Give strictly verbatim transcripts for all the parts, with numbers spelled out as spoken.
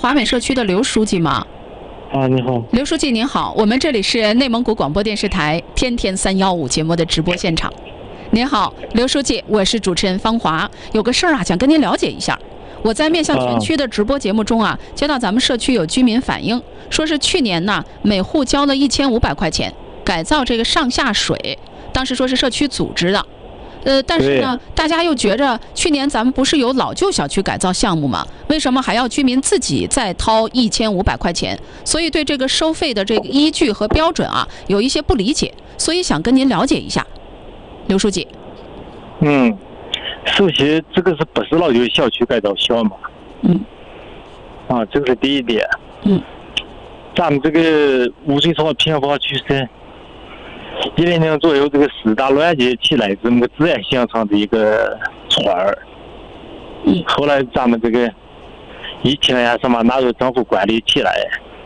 华美社区的刘书记吗？ 啊，你好， 刘书记您好，我们这里是内蒙古广播电视台天天三幺五节目的直播现场。您好，刘书记，我是主持人方华，有个事儿啊，想跟您了解一下。我在面向全区的直播节目中啊，接到咱们社区有居民反映，说是去年呢，每户交了一千五百块钱改造这个上下水，当时说是社区组织的。呃，但是呢，大家又觉着去年咱们不是有老旧小区改造项目吗？为什么还要居民自己再掏一千五百块钱？所以对这个收费的这个依据和标准啊，有一些不理解，所以想跟您了解一下，刘书记。 嗯，首先这个是不是老旧小区改造项目？ 嗯。 啊，这个是第一点。 嗯。 咱们这个污水厂平房区是一零年左右，这个四大乱结起来这么个自然形成的一个串儿。 嗯。 后来咱们这个疫情呀什么纳入政府管理起来，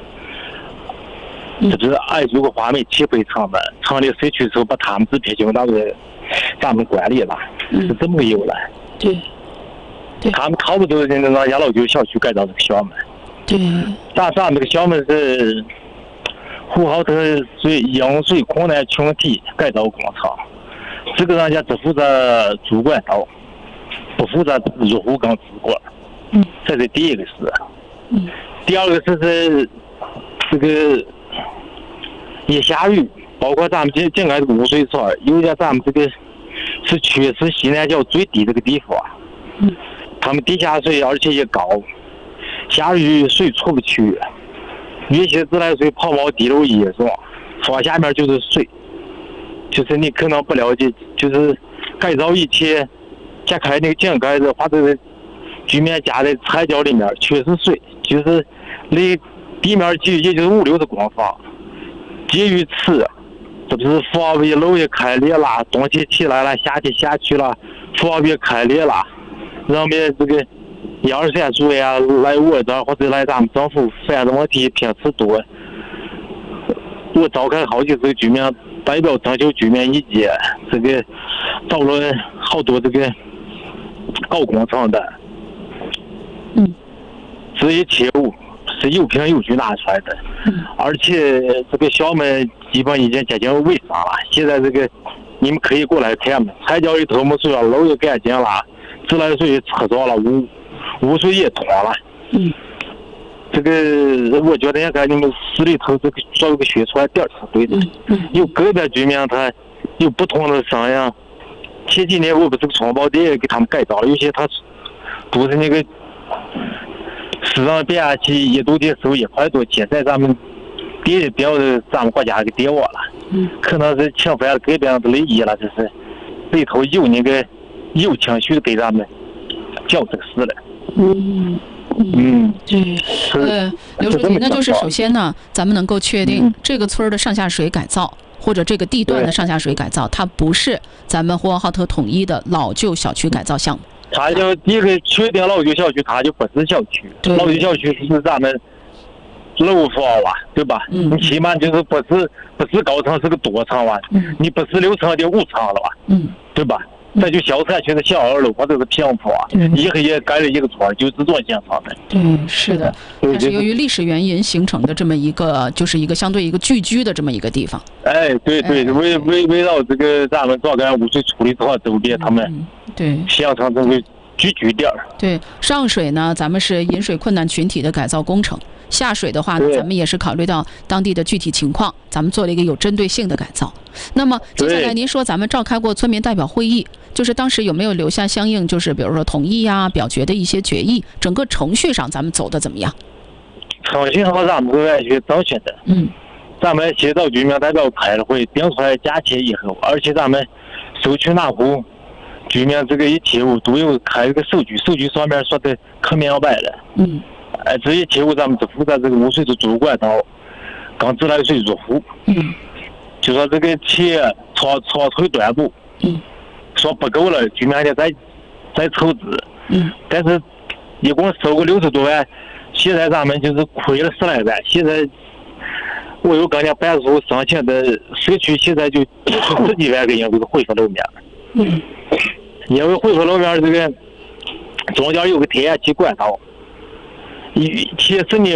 嗯、 这不是挨住个华美汽配厂的，成立社区之后把他们这批就纳入咱们管理了， 嗯、 是这么个由来。 对。对。 他们靠不住人家让老旧小区改造这个项目。 对。 但咱们这个项目是呼和浩特水饮水困难群体改造工程，这个人家只负责主管道，不负责入户跟直管。 嗯， 这是第一个事。 嗯， 第二个事是这个一下雨，包括咱们这整个这个污水厂，又加咱们这个是区是西南角最低这个地方。 嗯， 他们地下水而且也高，下雨水出不去。有些自来水泡沫滴漏严重，房下面就是水，就是你可能不了解，就是改造以前加开那个井盖子或者是居民家的菜窖里面全是水，就是离地面距也就是五六十公分，介于此，这不是房围漏也开裂了，冬天起来了，夏天下去了，房围开裂了，人们这个一二三组呀，来我这儿或者来咱们政府反映问题频次多。我召开好几次居民代表征求居民意见，这个讨论好多这个搞工程的， 嗯， 这一切是有凭有据拿出来的， 嗯，而且这个项目基本已经接近尾声了。现在这个你们可以过来看嘛，菜窖里头没水了，漏也干净了，自来水也吃着了，污污水也通了。 嗯， 这个我觉得应该你们市里头这个做个宣传点是对的。 嗯， 有个别居民他有不同的声音。前几年我不是个双胞店给他们改造了，有些他都是那个市场变压器一度的收一块多钱，在咱们店掉的咱们国家给跌我了。 嗯， 可能是侵犯了个别人的利益了，就是里头有那个有情绪给咱们讲这个事了。 嗯嗯，对，呃，刘书记，那就是首先呢，咱们能够确定这个村的上下水改造，或者这个地段的上下水改造，它不是咱们呼和浩特统一的老旧小区改造项目。 它就第一个确定老旧小区，它就不是小区，老旧小区是咱们楼房啊，对吧？ 嗯， 你起码就是不是不是高层，是个多层啊， 嗯， 你不是六层的五层了吧？ 嗯， 对吧？这就小产权的小二楼或者是平房，一个也盖了一个村，就是这种形成的。 对，是的。但是由于历史原因形成的这么一个，就是一个相对一个聚居的这么一个地方。 哎，对对，哎、围围围绕这个咱们早干污水处理厂周边，他们对形成这个聚居点。 对，上水呢，咱们是饮水困难群体的改造工程。下水的话呢，咱们也是考虑到当地的具体情况，咱们做了一个有针对性的改造。那么接下来您说咱们召开过村民代表会议，就是当时有没有留下相应就是比如说同意呀、表决的一些决议？整个程序上咱们走的怎么样？ 程序上咱们是按去正确的。 嗯， 咱们协调居民代表开了会，定出来价钱以后，而且咱们收取哪户居民这个一切务都有开一个手续，手续上面说的可明白了。 嗯。 哎，这一切务咱们只负责这个污水的主管道，跟自来水入户。 嗯。 就说这个钱超超退端部。 嗯。 说不够了，居民还得再再筹资。 嗯。 但是一共收个六十多万，现在咱们就是亏了十来万。现在我又跟人家办事处申请的社区，现在就十几万个人这个恢复路面。 嗯。 因为恢复路面这个中间有个天然气管道。 其实你